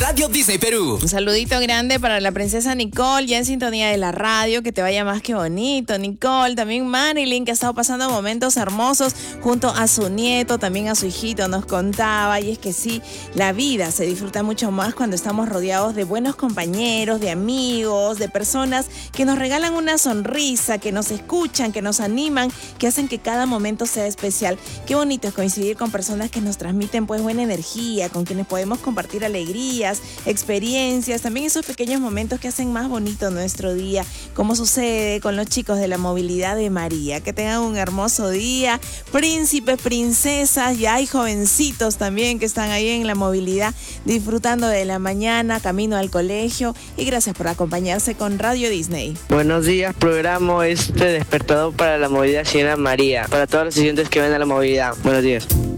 Radio Disney Perú. Un saludito grande para la princesa Nicole, ya en sintonía de la radio, que te vaya más que bonito, Nicole. También Marilyn, que ha estado pasando momentos hermosos junto a su nieto, también a su hijito, nos contaba. Y es que sí, la vida se disfruta mucho más cuando estamos rodeados de buenos compañeros, de amigos, de personas que nos regalan una sonrisa, que nos escuchan, que nos animan, que hacen que cada momento sea especial. Qué bonito es coincidir con personas que nos transmiten pues buena energía, con quienes podemos compartir alegrías, experiencias, también esos pequeños momentos que hacen más bonito nuestro día, como sucede con los chicos de la movilidad de María. Que tengan un hermoso día, príncipes, princesas, ya hay jovencitos también que están ahí en la movilidad disfrutando de la mañana, camino al colegio, y gracias por acompañarse con Radio Disney. Buenos días, programa despertador para la movilidad, señora María, para todos los estudiantes que ven a la movilidad. Buenos días.